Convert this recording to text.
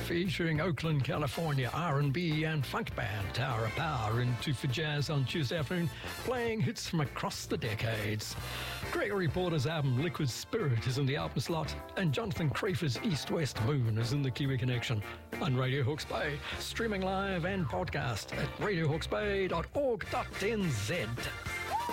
featuring Oakland, California R&B and funk band Tower of Power into for jazz on Tuesday afternoon, playing hits from across the decades. Gregory Porter's album Liquid Spirit is in the album slot, and Jonathan Creefer's East West Moon is in the Kiwi Connection on Radio Hawke's Bay, streaming live and podcast at radiohawksbay.org.nz.